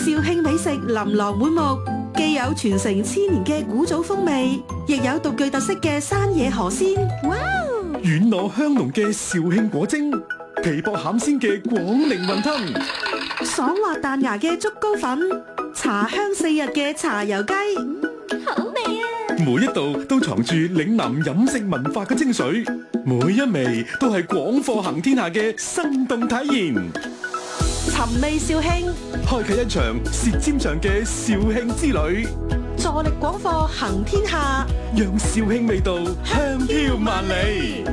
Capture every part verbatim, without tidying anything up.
肇慶美食琳琅滿目，既有傳承千年嘅古早風味，亦有獨具特色嘅山野河鮮。哇！ 軟糯香濃嘅肇慶果蒸，皮薄餡鮮嘅廣寧雲吞， 爽滑彈牙嘅竹篙粉，茶香四溢嘅茶油雞。 好味啊！ 每一道都藏住嶺南飲食文化嘅精髓，每一味都係廣貨行天下嘅生動體驗。 尋味肇慶， 開啟一場舌尖上嘅肇慶之旅， 助力廣貨行天下， 讓肇慶味道香飄萬里。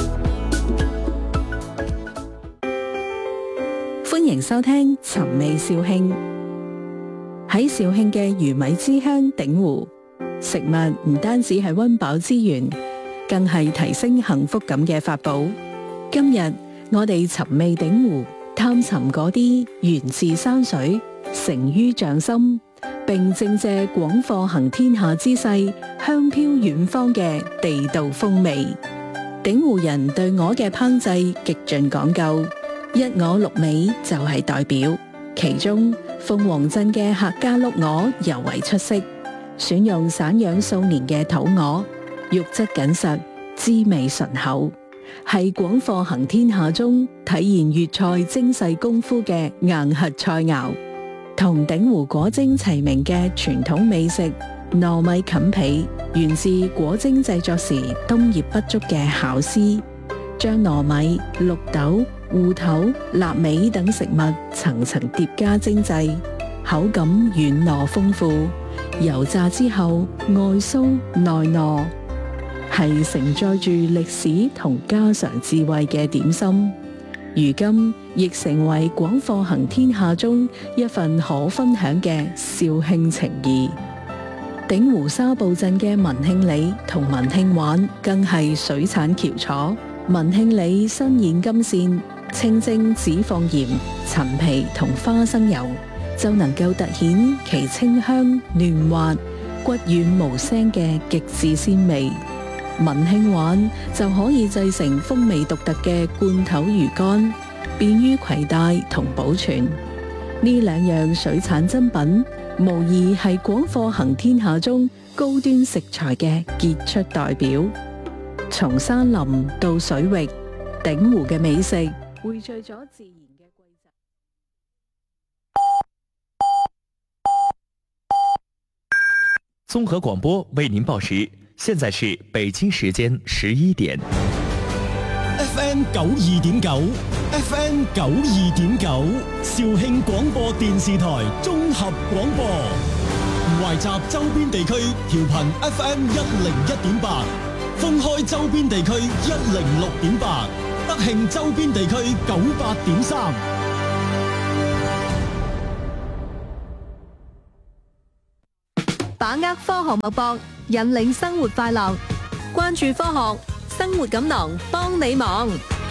歡迎收聽尋味肇慶。喺肇慶嘅魚米之鄉鼎湖，食物唔單止係溫飽之源，更係提升幸福感嘅法寶。今日我哋尋味鼎湖，探尋嗰啲源自山水、成於匠心，並正借廣貨行天下之勢，香飄遠方嘅地道風味。鼎湖人對鵝嘅烹製極盡講究，一鵝六尾就係代表。其中鳳凰鎮嘅客家碌鵝尤為出色，選用散養數年嘅土鵝，肉質緊實，滋味醇厚，係廣貨行天下中體現粵菜精細功夫嘅硬核菜肴。同鼎湖果蒸齊名嘅傳統美食糯米冚皮，源自果蒸製作時冬葉不足嘅巧思，將糯米、綠豆、芋頭、臘味等食物層層疊加精製，口感軟糯豐富，油炸之後外酥內糯，係承載住歷史同家常智慧嘅點心。如今亦成為廣貨行天下中一份可分享嘅肇慶情誼。鼎湖沙埗鎮嘅文慶里同文慶碗更係水產翹楚。文慶里新鮮金線，清蒸只放鹽、陳皮同花生油，就能夠凸顯其清香嫩滑、骨軟無腥嘅極致鮮味。文慶碗就可以製成風味獨特嘅罐頭魚乾，便於攜帶同保存。呢兩樣水產珍品，無疑係廣貨行天下中高端食材嘅傑出代表。從山林到水域，鼎湖嘅美食匯聚咗自然嘅貴雜。 綜合廣播為您報時，現在是北京時間十一點。 F M 九二點九 ，F M 九二點九，肇慶廣播電視台綜合廣播，懷集周邊地區調頻 F M 一零一點八。封開周邊地區一零六點八，德慶周邊地區九八點三。 把握科學脈搏，引領生活快樂。關注科學，生活錦囊幫你忙。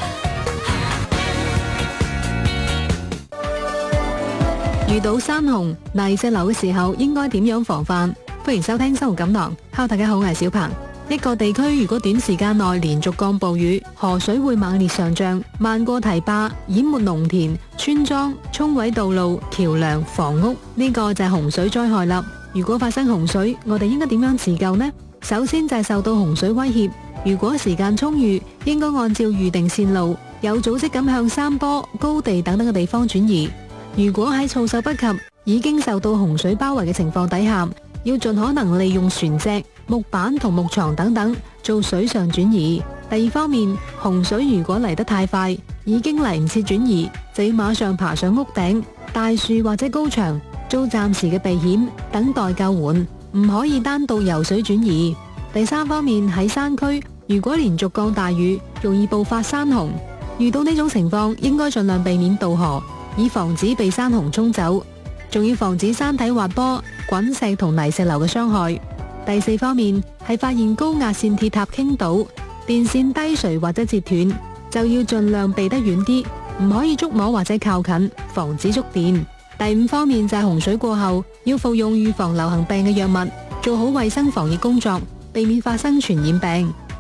遇到山洪、泥石流嘅時候，應該點樣防範？歡迎收聽生活錦囊。Hello，大家好，我係小鵬。一個地區如果短時間內連續降暴雨，河水會猛烈上漲，漫過堤壩，淹沒農田、村莊，沖毀道路、橋梁、房屋，呢個就係洪水災害啦。如果發生洪水，我哋應該點樣自救呢？首先就係受到洪水威脅，如果時間充裕，應該按照預定線路，有組織咁向山坡、高地等等嘅地方轉移。如果喺措手不及，已經受到洪水包圍嘅情況底下，要盡可能利用船隻、木板同木床等等做水上轉移。第二方面，洪水如果嚟得太快，已經嚟唔切轉移，就要馬上爬上屋頂、大樹或者高牆，做暫時嘅避險，等待救援，唔可以單獨游水轉移。第三方面，喺山區，如果連續降大雨，容易爆發山洪，遇到呢種情況，應該盡量避免渡河，以防止被山洪沖走，仲要防止山體滑坡、滾石同泥石流嘅傷害。第四方面係發現高壓線鐵塔傾倒、電線低垂或者截斷，就要盡量避得遠啲，唔可以觸摸或者靠近，防止觸電。第五方面就係洪水過後要服用預防流行病嘅藥物，做好衛生防疫工作，避免發生傳染病。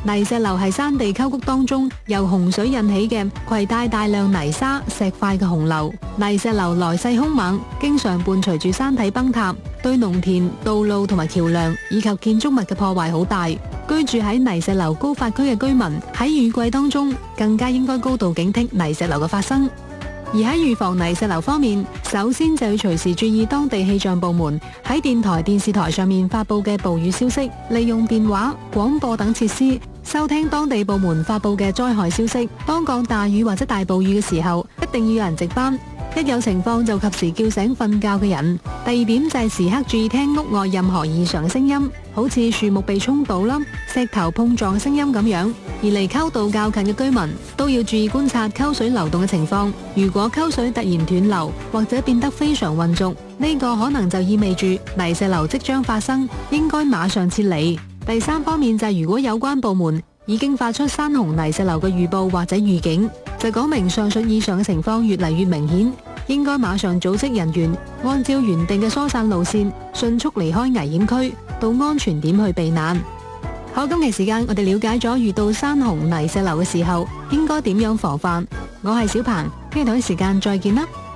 泥石流係山地溝谷當中由洪水引起嘅攜帶大量泥沙、石塊嘅洪流。泥石流來勢兇猛，經常伴隨住山體崩塌，對農田、道路同埋橋樑以及建築物嘅破壞好大。居住喺泥石流高發區嘅居民喺雨季當中更加應該高度警惕泥石流嘅發生。而喺預防泥石流方面，首先就要隨時注意當地氣象部門喺電台、電視台上面發佈嘅暴雨消息，利用電話、廣播等設施收聽當地部門發佈嘅災害消息。當降大雨或者大暴雨嘅時候，一定要有人值班，一有情況就及時叫醒瞓覺嘅人。第二點就係時刻注意聽屋外任何異常嘅聲音，好似樹木被沖倒啦、石頭碰撞聲音咁樣。而離溝道較近嘅居民都要注意觀察溝水流動嘅情況。如果溝水突然斷流或者變得非常渾濁，呢個可能就意味住泥石流即將發生，應該馬上撤離。第三方面就係如果有關部門已經發出山洪泥石流嘅預報或者預警，就講明上述以上嘅情況越嚟越明顯，應該馬上組織人員按照原定嘅疏散路線，迅速離開危險區，到安全點去避難。好，今期時間我哋了解咗遇到山洪泥石流嘅時候應該點樣防範。我係小鵬，聽日同一時間再見啦。